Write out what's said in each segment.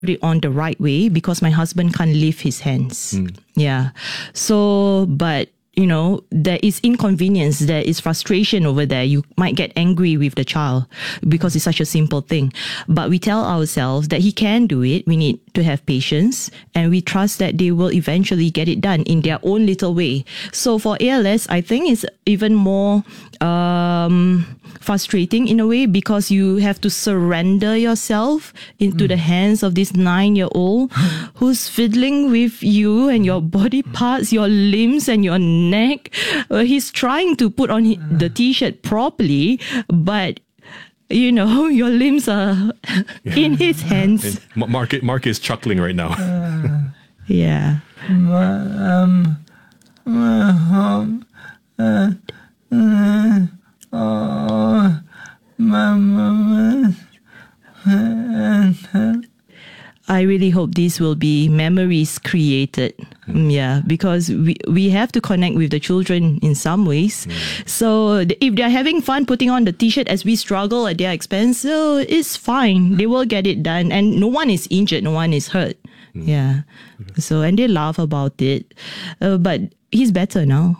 it on the right way because my husband can't lift his hands. Yeah. So, but there is inconvenience, there is frustration over there. You might get angry with the child because it's such a simple thing. But we tell ourselves that he can do it. We need to have patience and we trust that they will eventually get it done in their own little way. So for ALS, I think it's even more frustrating in a way because you have to surrender yourself into the hands of this 9-year-old who's fiddling with you and your body parts, your limbs and your neck. He's trying to put on the t-shirt properly, but your limbs are in his hands. Mark is chuckling right now. Yeah. I really hope these will be memories created. Yeah, because we have to connect with the children in some ways. So if they're having fun putting on the t-shirt as we struggle at their expense, so it's fine. They will get it done. And no one is injured. No one is hurt. Yeah. So, and they laugh about it. But he's better now.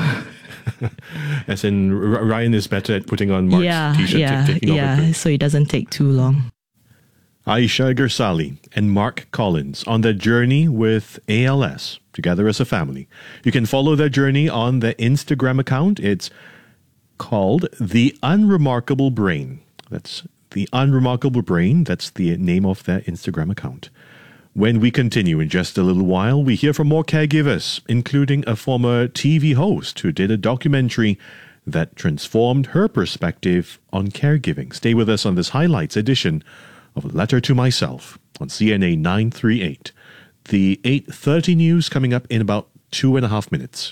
As in, Ryan is better at putting on Mark's t-shirt. Yeah, so it doesn't take too long. Aisha Gersali and Mark Collins on their journey with ALS, together as a family. You can follow their journey on their Instagram account. It's called The Unremarkable Brain. That's The Unremarkable Brain. That's the name of their Instagram account. When we continue in just a little while, we hear from more caregivers, including a former TV host who did a documentary that transformed her perspective on caregiving. Stay with us on this highlights edition of A Letter to Myself on CNA 938. The 8:30 news coming up in about 2.5 minutes.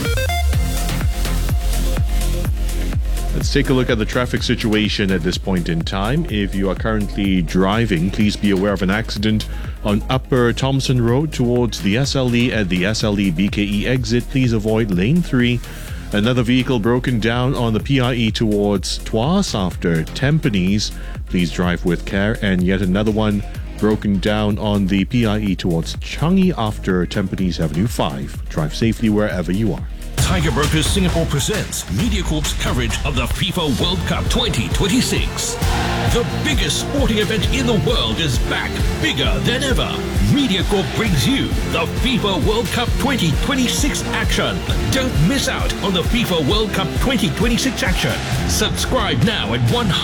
Let's take a look at the traffic situation at this point in time. If you are currently driving, please be aware of an accident on Upper Thompson Road towards the SLE at the SLE BKE exit. Please avoid lane 3. Another vehicle broken down on the PIE towards Tuas after Tampines. Please drive with care. And yet another one broken down on the PIE towards Changi after Tampines Avenue 5. Drive safely wherever you are. Tiger Brokers Singapore presents MediaCorp's coverage of the FIFA World Cup 2026. The biggest sporting event in the world is back, bigger than ever. MediaCorp brings you the FIFA World Cup 2026 action. Don't miss out on the FIFA World Cup 2026 action. Subscribe now at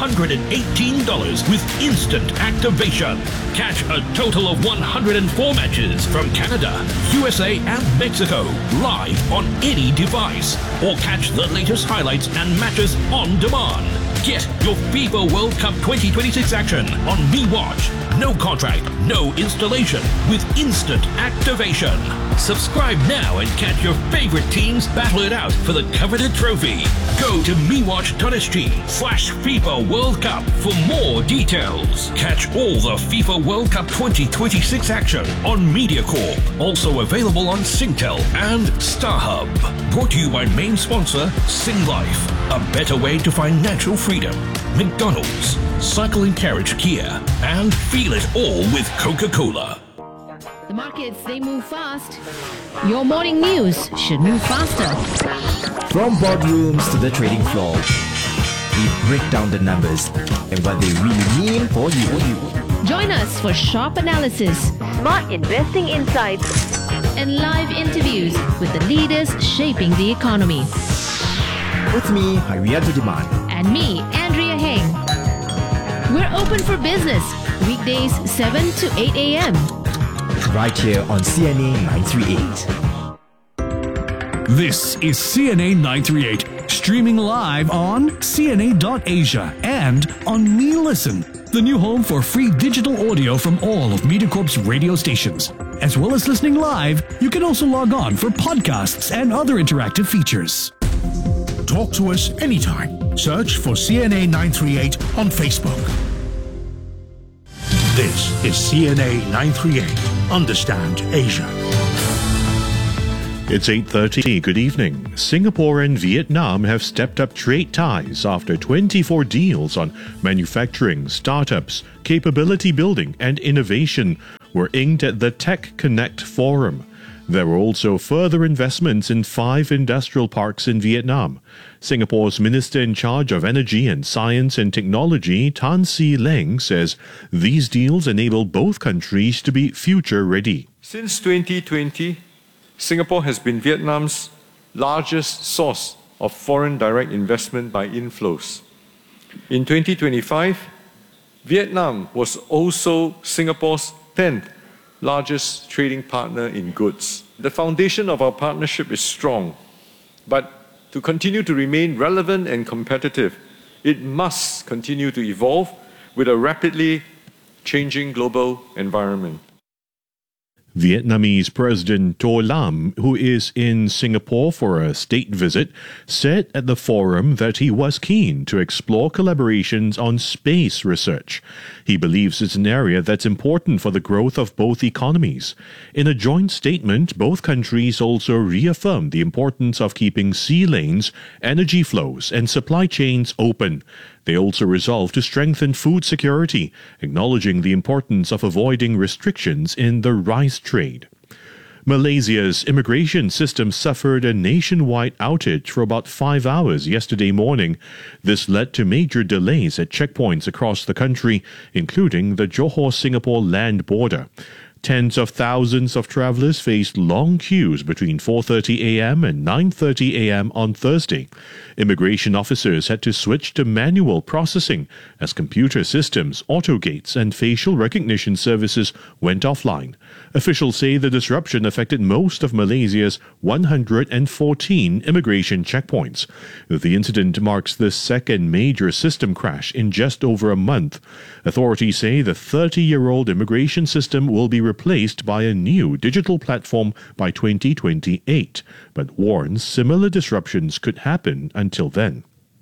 $118 with instant activation. Catch a total of 104 matches from Canada, USA and Mexico live on any device, or catch the latest highlights and matches on demand. Get your FIFA World Cup 2026 action on MeWatch. No contract, no installation, with instant activation. Subscribe now and catch your favorite teams battle it out for the coveted trophy. Go to mewatch.sg/FIFA World Cup for more details. Catch all the FIFA World Cup 2026 action on MediaCorp. Also available on Singtel and StarHub. Brought to you by main sponsor SingLife. A better way to find natural freedom. McDonald's, Cycle and Carriage Kia, and feel it all with Coca-Cola. The markets, they move fast. Your morning news should move faster. From boardrooms to the trading floor, we break down the numbers and what they really mean for you. Join us for sharp analysis, smart investing insights, and live interviews with the leaders shaping the economy. With me, Harianto Diman. And me, Andrea Heng. We're open for business, weekdays 7 to 8 a.m. Right here on CNA 938. This is CNA 938, streaming live on CNA.Asia and on MeListen, the new home for free digital audio from all of MediaCorp's radio stations. As well as listening live, you can also log on for podcasts and other interactive features. Talk to us anytime. Search for CNA 938 on Facebook. This is CNA 938. Understand Asia. It's 8:30. Good evening. Singapore and Vietnam have stepped up trade ties after 24 deals on manufacturing, startups, capability building, and innovation were inked at the Tech Connect Forum. There were also further investments in 5 industrial parks in Vietnam. Singapore's Minister in charge of Energy and Science and Technology, Tan See Leng, says these deals enable both countries to be future ready. Since 2020, Singapore has been Vietnam's largest source of foreign direct investment by inflows. In 2025, Vietnam was also Singapore's 10th largest trading partner in goods. The foundation of our partnership is strong, but to continue to remain relevant and competitive, it must continue to evolve with a rapidly changing global environment. Vietnamese President To Lam, who is in Singapore for a state visit, said at the forum that he was keen to explore collaborations on space research. He believes it's an area that's important for the growth of both economies. In a joint statement, both countries also reaffirmed the importance of keeping sea lanes, energy flows, and supply chains open. They also resolved to strengthen food security, acknowledging the importance of avoiding restrictions in the rice trade. Malaysia's immigration system suffered a nationwide outage for about 5 hours yesterday morning. This led to major delays at checkpoints across the country, including the Johor-Singapore land border. Tens of thousands of travellers faced long queues between 4:30 a.m. and 9:30 a.m. on Thursday. Immigration officers had to switch to manual processing as computer systems, autogates, and facial recognition services went offline. Officials say the disruption affected most of Malaysia's 114 immigration checkpoints. The incident marks the second major system crash in just over a month. Authorities say the 30-year-old immigration system will be replaced by a new digital platform by 2028, but warns similar disruptions could happen until then.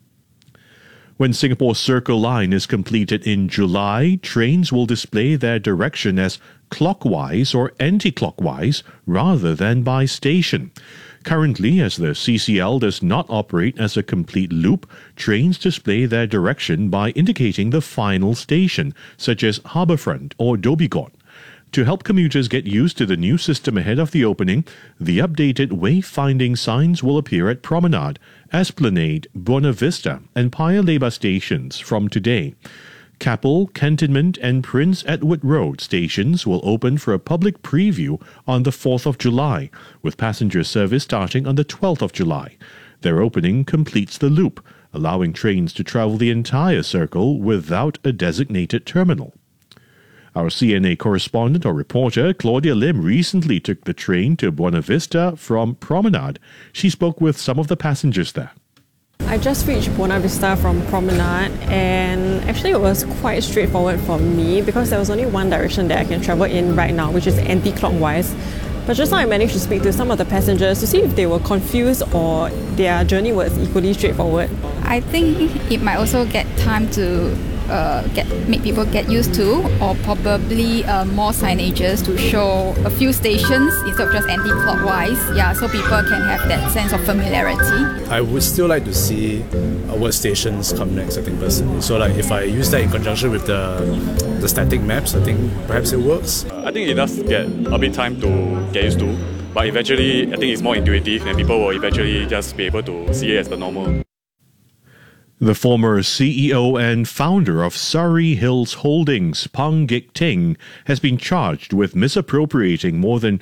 When Singapore's Circle Line is completed in July, trains will display their direction as clockwise or anti-clockwise rather than by station. Currently, as the CCL does not operate as a complete loop, trains display their direction by indicating the final station, such as Harbourfront or Dhoby Ghaut. To help commuters get used to the new system ahead of the opening, the updated wayfinding signs will appear at Promenade, Esplanade, Buona Vista, and Paya Lebar stations from today. Keppel, Cantonment, and Prince Edward Road stations will open for a public preview on the 4th of July, with passenger service starting on the 12th of July. Their opening completes the loop, allowing trains to travel the entire circle without a designated terminal. Our CNA correspondent or reporter, Claudia Lim, recently took the train to Buona Vista from Promenade. She spoke with some of the passengers there. I just reached Buona Vista from Promenade, and actually it was quite straightforward for me because there was only one direction that I can travel in right now, which is anti-clockwise. But just now I managed to speak to some of the passengers to see if they were confused or their journey was equally straightforward. I think it might also get time to make people get used to, or probably more signages to show a few stations instead of just anti-clockwise, so people can have that sense of familiarity. I would still like to see what stations come next, I think, personally. So like if I use that in conjunction with the static maps, I think perhaps it works. I think it does get a bit time to get used to, but eventually I think it's more intuitive and people will eventually just be able to see it as the normal. The former CEO and founder of Surrey Hills Holdings, Pang Gek Ting, has been charged with misappropriating more than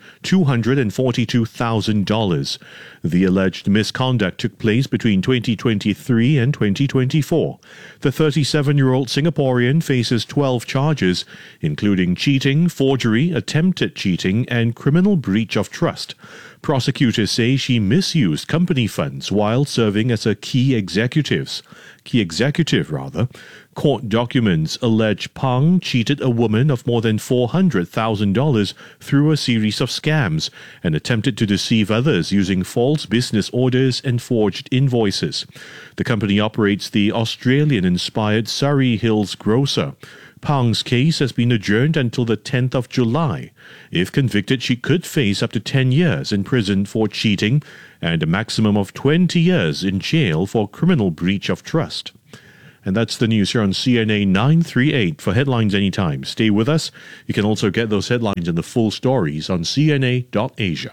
$242,000. The alleged misconduct took place between 2023 and 2024. The 37-year-old Singaporean faces 12 charges, including cheating, forgery, attempted cheating, and criminal breach of trust. Prosecutors say she misused company funds while serving as a key executive. Court documents allege Pang cheated a woman of more than $400,000 through a series of scams and attempted to deceive others using false business orders and forged invoices. The company operates the Australian-inspired Surrey Hills Grocer. Pang's case has been adjourned until the 10th of July. If convicted, she could face up to 10 years in prison for cheating and a maximum of 20 years in jail for criminal breach of trust. And that's the news here on CNA 938. For headlines anytime, stay with us. You can also get those headlines and the full stories on cna.asia.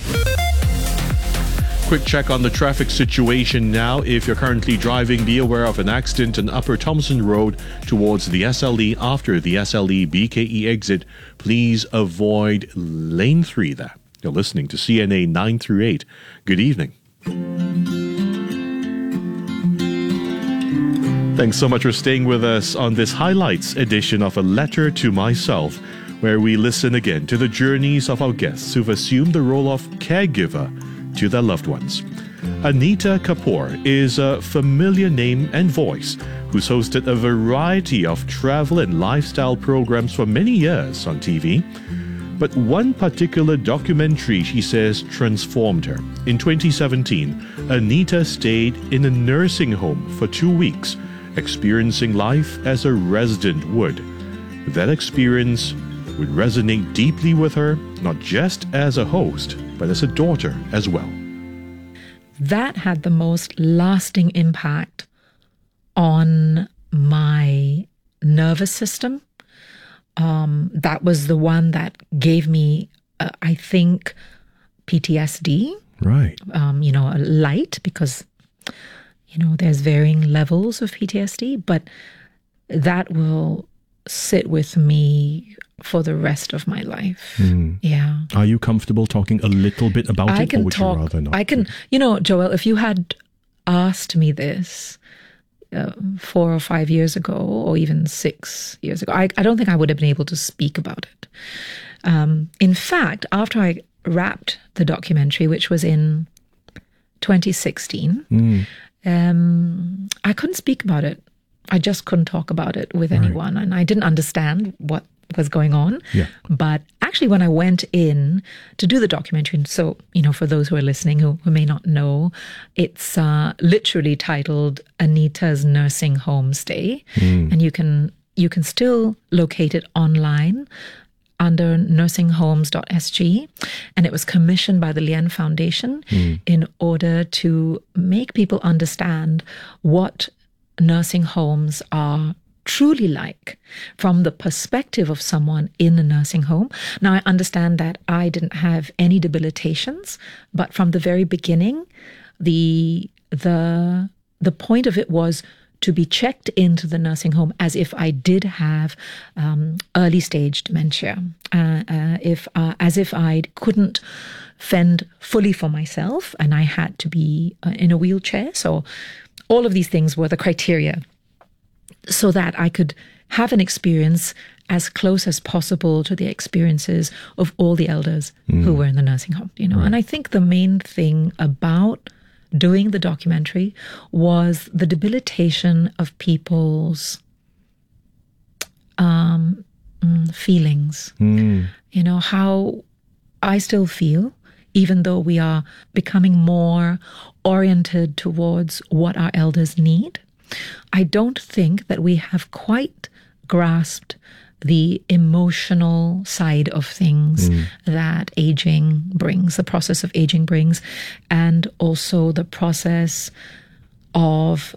Quick check on the traffic situation now. If you're currently driving, be aware of an accident on Upper Thompson Road towards the SLE after the SLE BKE exit. Please avoid lane 3 there. You're listening to CNA 938. Good evening. Thanks so much for staying with us on this highlights edition of A Letter to Myself, where we listen again to the journeys of our guests who've assumed the role of caregiver to their loved ones. Anita Kapoor is a familiar name and voice who's hosted a variety of travel and lifestyle programs for many years on TV. But one particular documentary, she says, transformed her. In 2017, Anita stayed in a nursing home for 2 weeks, experiencing life as a resident would. That experience would resonate deeply with her, not just as a host, but as a daughter as well. That had the most lasting impact on my nervous system. That was the one that gave me, I think, PTSD. Right. A light, because, there's varying levels of PTSD, but that will sit with me for the rest of my life. Yeah. Are you comfortable talking a little bit about it, or would you rather not? I can, Joel, if you had asked me this 4 or 5 years ago, or even 6 years ago, I don't think I would have been able to speak about it. In fact, after I wrapped the documentary, which was in 2016, I couldn't speak about it. I just couldn't talk about it with anyone, and I didn't understand what was going on. Yeah. But actually, when I went in to do the documentary, so, for those who are listening who may not know, it's literally titled Anita's Nursing Home Stay. And you can still locate it online under nursinghomes.sg. And it was commissioned by the Lien Foundation in order to make people understand what nursing homes are truly like from the perspective of someone in a nursing home. Now, I understand that I didn't have any debilitations, but from the very beginning, the point of it was to be checked into the nursing home as if I did have early stage dementia, as if I couldn't fend fully for myself and I had to be in a wheelchair. So all of these things were the criteria, so that I could have an experience as close as possible to the experiences of all the elders who were in the nursing home, Right. And I think the main thing about doing the documentary was the debilitation of people's feelings. How I still feel, even though we are becoming more oriented towards what our elders need. I don't think that we have quite grasped the emotional side of things that aging brings, the process of aging brings, and also the process of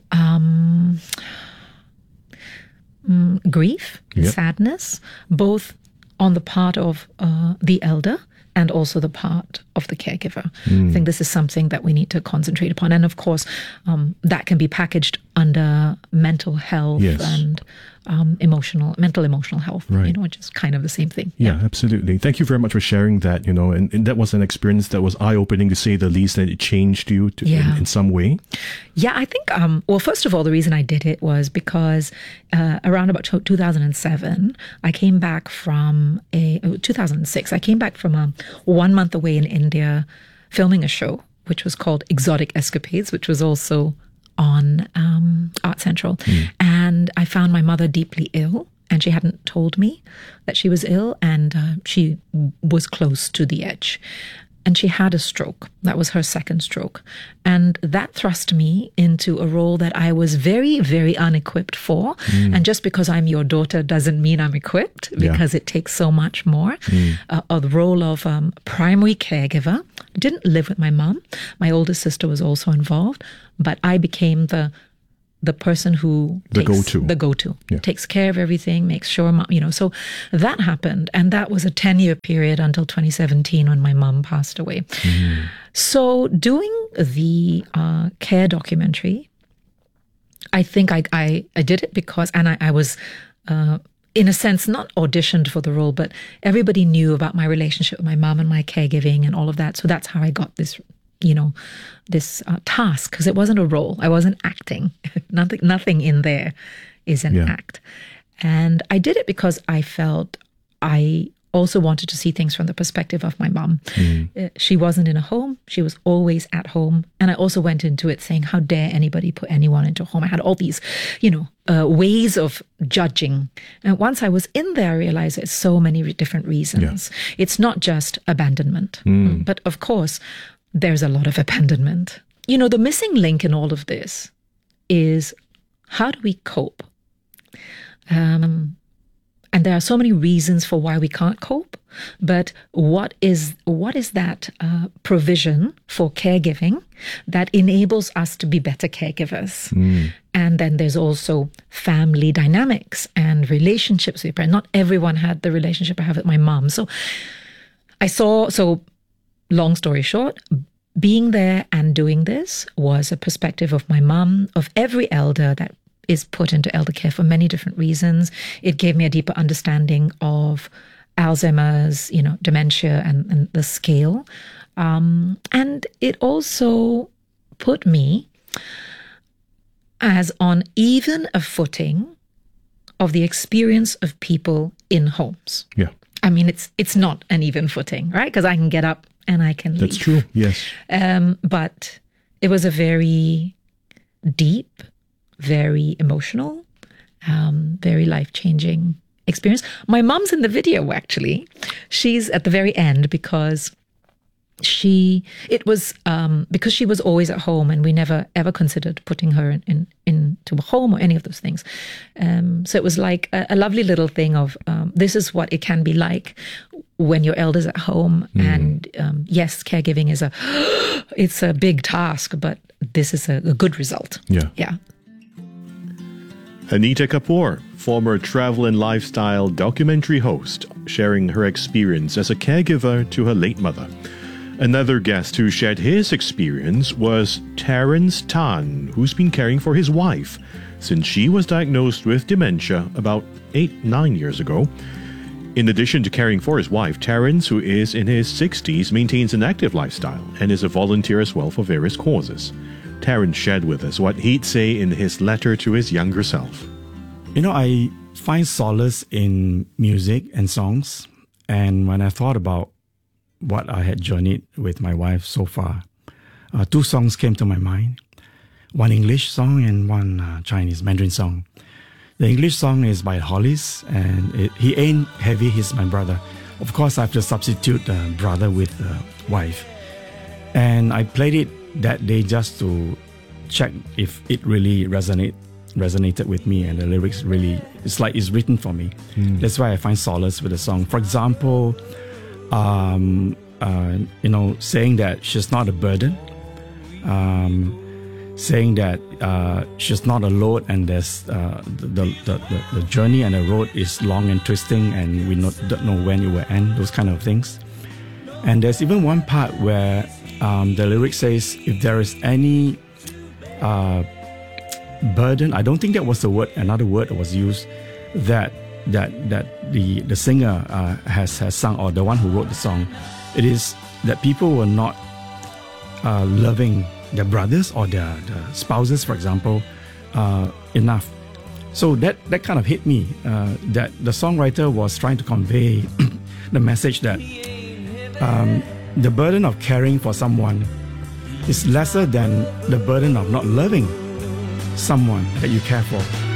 grief, sadness, both on the part of the elder and also the part of the caregiver. I think this is something that we need to concentrate upon. And of course, that can be packaged under mental health and mental emotional health, which is kind of the same thing. Yeah, absolutely. Thank you very much for sharing that, and that was an experience that was eye-opening, to say the least, and it changed you in some way. Yeah, I think, first of all, the reason I did it was because around about 2007, I came back from 2006, I came back from a 1 month away in India filming a show, which was called Exotic Escapades, which was also on Art Central. And I found my mother deeply ill, and she hadn't told me that she was ill, and she was close to the edge. And she had a stroke. That was her second stroke. And that thrust me into a role that I was very, very unequipped for. And just because I'm your daughter doesn't mean I'm equipped, because it takes so much more. The role of primary caregiver. Didn't live with my mom. My oldest sister was also involved. But I became the person who the go-to, takes care of everything, makes sure, so that happened. And that was a 10-year period until 2017 when my mom passed away. So doing the care documentary, I think I did it because, and I was, in a sense, not auditioned for the role, but everybody knew about my relationship with my mom and my caregiving and all of that. So that's how I got this this task, because it wasn't a role. I wasn't acting. Nothing in there is an act. And I did it because I felt I also wanted to see things from the perspective of my mom. She wasn't in a home. She was always at home. And I also went into it saying, how dare anybody put anyone into a home? I had all these, ways of judging. And once I was in there, I realized there's so many different reasons. It's not just abandonment. But of course, there's a lot of abandonment. The missing link in all of this is, how do we cope? And there are so many reasons for why we can't cope, but what is that provision for caregiving that enables us to be better caregivers? And then there's also family dynamics and relationships with parents. Not everyone had the relationship I have with my mom. So long story short, being there and doing this was a perspective of my mom, of every elder that is put into elder care for many different reasons. It gave me a deeper understanding of Alzheimer's, dementia and the scale. And it also put me as on even a footing of the experience of people in homes. Yeah. I mean, it's not an even footing, right? Because I can get up and I can leave. That's true, yes. But it was a very deep, very emotional, very life-changing experience. My mom's in the video, actually. She's at the very end because because she was always at home and we never ever considered putting her into a home or any of those things. So it was like a lovely little thing of this is what it can be like when your elder's at home. And yes, caregiving is it's a big task, but this is a good result. Yeah. Anita Kapoor, former travel and lifestyle documentary host, sharing her experience as a caregiver to her late mother. Another guest who shared his experience was Terence Tan, who's been caring for his wife since she was diagnosed with dementia about 8-9 years ago. In addition to caring for his wife, Terence, who is in his 60s, maintains an active lifestyle and is a volunteer as well for various causes. Terence shared with us what he'd say in his letter to his younger self. I find solace in music and songs. And when I thought about what I had journeyed with my wife so far, 2 songs came to my mind. One English song and one Chinese Mandarin song. The English song is by Hollies, and He Ain't Heavy, He's My Brother. Of course, I have to substitute brother with wife. And I played it that day just to check if it really resonated with me, and the lyrics really, it's like it's written for me. That's why I find solace with the song. For example, saying that she's not a burden, saying that she's not a load, and there's the journey and the road is long and twisting, and we don't know when it will end, those kind of things. And there's even one part where the lyric says, if there is any burden, I don't think that was the word, another word was used, that the singer has sung, or the one who wrote the song. It is that people were not loving their brothers or their spouses, for example, enough. So that kind of hit me, that the songwriter was trying to convey the message that the burden of caring for someone is lesser than the burden of not loving someone that you care for.